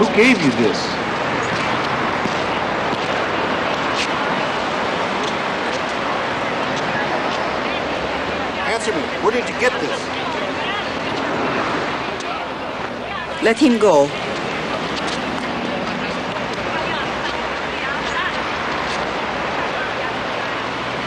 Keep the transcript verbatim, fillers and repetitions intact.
Who gave you this? Answer me. Where did you get this? Let him go.